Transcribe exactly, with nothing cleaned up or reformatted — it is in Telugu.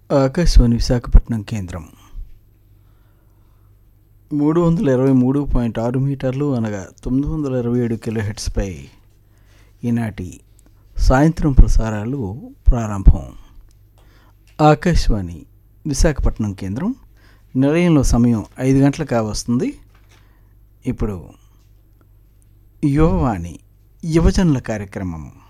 ఆకాశవాణి విశాఖపట్నం కేంద్రం మూడు వందల ఇరవై మూడు పాయింట్ ఆరు మీటర్లు అనగా తొమ్మిది వందల ఇరవై ఏడు కిలో హెర్ట్జ్పై ఈనాటి సాయంత్రం ప్రసారాలు ప్రారంభం. ఆకాశవాణి విశాఖపట్నం కేంద్రం నిలయంలో సమయం ఐదు గంటలు కావస్తుంది. ఇప్పుడు యువవాణి యువజనుల కార్యక్రమం.